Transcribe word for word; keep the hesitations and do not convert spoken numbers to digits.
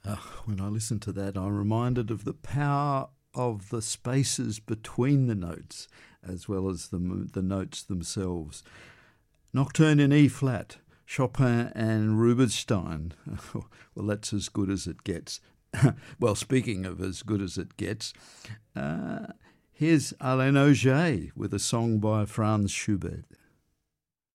Uh, when I listen to that, I'm reminded of the power of the spaces between the notes, as well as the the notes themselves. Nocturne in E flat, Chopin and Rubinstein. Well, that's as good as it gets. Well, speaking of as good as it gets, uh, here's Alain Auger with a song by Franz Schubert.